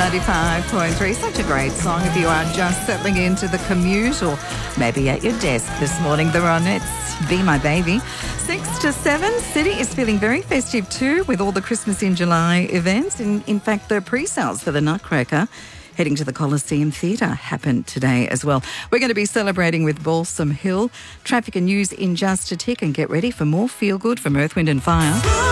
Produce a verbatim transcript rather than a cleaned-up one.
ninety-five point three. Such a great song if you are just settling into the commute or maybe at your desk this morning. The Ronettes, Be My Baby. Six to seven. City is feeling very festive too with all the Christmas in July events. In, in fact, the pre-sales for the Nutcracker heading to the Coliseum Theatre happened today as well. We're going to be celebrating with Balsam Hill. Traffic and news in just a tick, and get ready for more feel good from Earth, Wind and Fire.